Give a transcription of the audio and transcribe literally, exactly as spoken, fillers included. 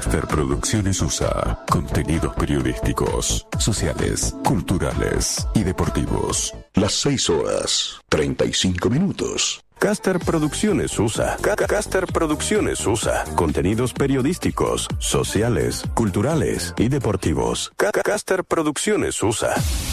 Caster Producciones U S A. Contenidos periodísticos, sociales, culturales y deportivos. Las seis horas, treinta y cinco minutos. Caster Producciones U S A. Caster Producciones U S A. Contenidos periodísticos, sociales, culturales y deportivos. Caster Producciones U S A.